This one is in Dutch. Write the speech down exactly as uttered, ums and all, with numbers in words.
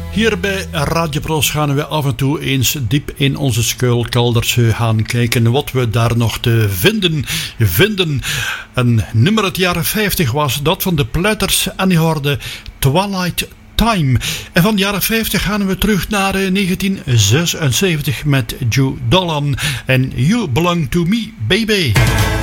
Hier bij Radio Pros gaan we af en toe eens diep in onze schuilkelders gaan kijken wat we daar nog te vinden vinden. Een nummer uit de jaren vijftig was dat van de Platters en die hoorde Twilight Time. En van de jaren vijftig gaan we terug naar negentien zesenzeventig met Joe Dolan en You Belong to Me, Baby.